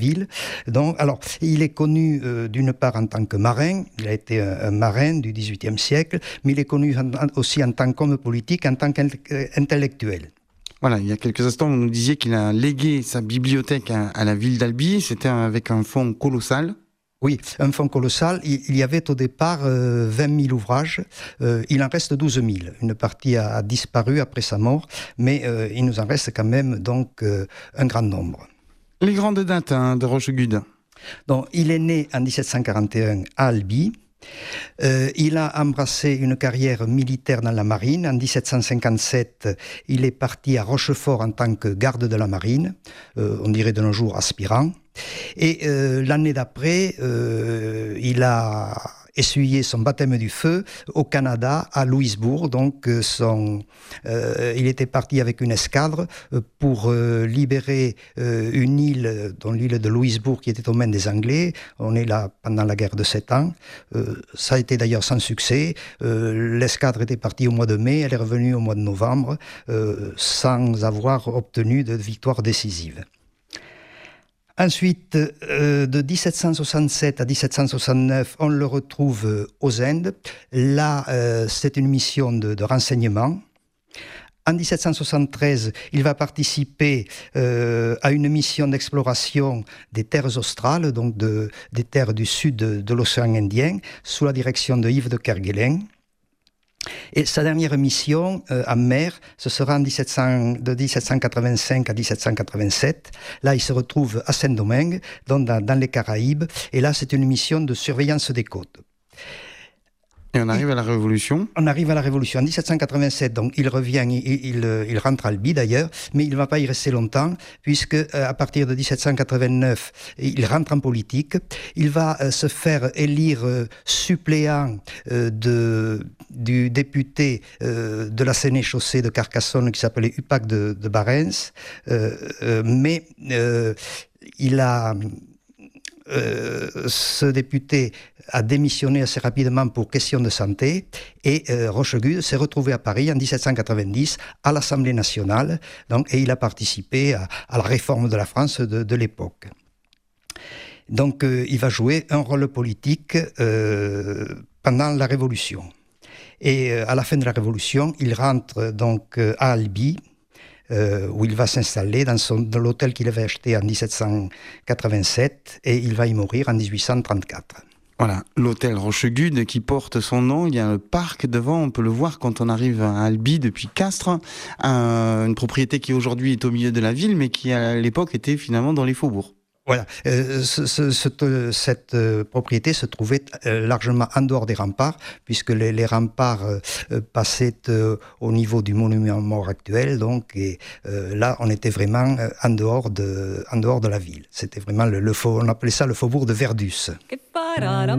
ville. Donc, alors, il est connu d'une part en tant que marin, il a été un marin du XVIIIe siècle, mais il est connu aussi en tant qu'homme politique, en tant qu'intellectuel. Voilà, il y a quelques instants, vous nous disiez qu'il a légué sa bibliothèque à la ville d'Albi. C'était avec un fonds colossal. Oui, un fonds colossal. Il y avait au départ 20 000 ouvrages. Il en reste 12 000. Une partie a disparu après sa mort, mais il nous en reste quand même donc un grand nombre. Les grandes dates de Rochegude. Donc, il est né en 1741 à Albi. Il a embrassé une carrière militaire dans la marine. En 1757, il est parti à Rochefort en tant que garde de la marine, on dirait de nos jours aspirant. Et l'année d'après, il a essuyé son baptême du feu au Canada, à Louisbourg. Donc, il était parti avec une escadre pour libérer une île, dont l'île de Louisbourg, qui était aux mains des Anglais. On est là pendant la guerre de 7 ans. Ça a été d'ailleurs sans succès. L'escadre était partie au mois de mai, elle est revenue au mois de novembre, sans avoir obtenu de victoire décisive. Ensuite, de 1767 à 1769, on le retrouve aux Indes. Là, c'est une mission de renseignement. En 1773, il va participer à une mission d'exploration des terres australes, donc des terres du sud de l'océan Indien, sous la direction de Yves de Kerguelen. Et sa dernière mission en mer, ce sera de 1785 à 1787. Là, il se retrouve à Saint-Domingue, dans les Caraïbes. Et là, c'est une mission de surveillance des côtes. Et on arrive à la Révolution. On arrive à la Révolution. En 1787, donc, il revient, il rentre à Albi d'ailleurs, mais il ne va pas y rester longtemps, puisque à partir de 1789, il rentre en politique. Il va se faire élire suppléant du député de la Sénéchaussée de Carcassonne, qui s'appelait Hupac de Barents, mais il a... ce député a démissionné assez rapidement pour question de santé et Rochegude s'est retrouvé à Paris en 1790 à l'Assemblée nationale, donc, et il a participé à la réforme de la France de l'époque. Donc il va jouer un rôle politique pendant la Révolution. Et à la fin de la Révolution, il rentre donc à Albi, où il va s'installer dans l'hôtel qu'il avait acheté en 1787 et il va y mourir en 1834. Voilà, l'hôtel Rochegude qui porte son nom. Il y a un parc devant, on peut le voir quand on arrive à Albi depuis Castres, une propriété qui aujourd'hui est au milieu de la ville mais qui à l'époque était finalement dans les faubourgs. Voilà, cette propriété se trouvait largement en dehors des remparts, puisque les remparts passaient au niveau du monument mort actuel, donc, et là on était vraiment en dehors de la ville. C'était vraiment on appelait ça le faubourg de Verdus.